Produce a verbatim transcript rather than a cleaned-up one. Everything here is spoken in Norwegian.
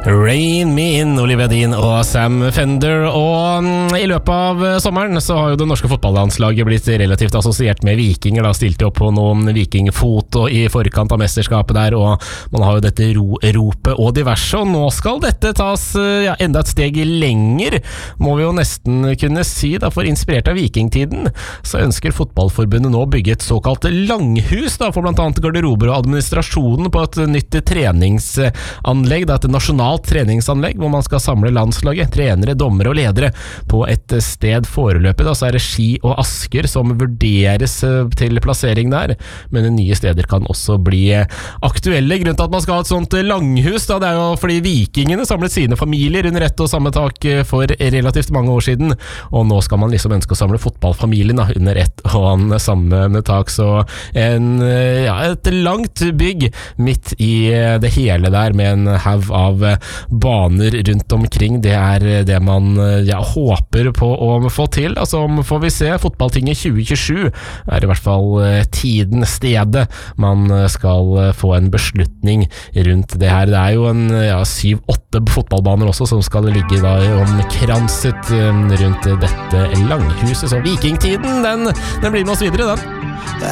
Rain Me In, Olivia Dean og Sam Fender. Og mm, i løpet av sommeren så har jo det norske fotballandslaget blitt relativt assosiert med vikinger. Da stilte opp på noen vikingfoto i forkant av mesterskapet der, og man har jo dette ro ropet og diverse. Og nå skal dette tas ja, enda et steg lenger, må vi jo nesten kunne si. Da, for inspirert av vikingtiden så ønsker fotballforbundet nå å bygge et såkalt langhus da, for blant annet garderober og administrasjonen på et nytt treningsanlegg, da, et nasjonalt treningsanlegg hvor man skal samle landslaget, trenere, dommere og ledere på et sted foreløpig. Da, så er det Ski og Asker som vurderes til plassering der, men nye steder kan også bli aktuelle. Grunnen til at man skal ha et sånt langhus, da, det er jo fordi vikingene samlet sine familier under ett og samme tak for relativt mange år siden, og nå skal man liksom ønske å samle fotballfamilien da, under ett og samme tak. Så en, ja, et langt bygg midt i det hele der med en haug av baner rundt omkring, det er det man ja, håper på å få til. Altså, får vi se, fotballtinget tjue tjuesju er i hvert fall tiden, stedet man skal få en beslutning rundt det her. Det er jo en ja, syv-åtte fotballbaner også som skal ligge da omkranset rundt dette langhuset, så vikingtiden, den, den blir med oss videre, den.